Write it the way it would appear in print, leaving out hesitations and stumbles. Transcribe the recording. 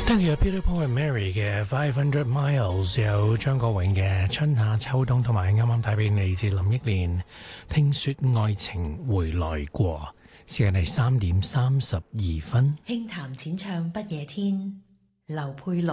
跟住有 Peter Paul and Mary 嘅500 Miles， 有張國榮嘅春夏秋冬，同埋啱啱睇俾嚟自林憶蓮聽說愛情回來過。時間係3:32。 輕談淺唱不夜天，劉佩樂。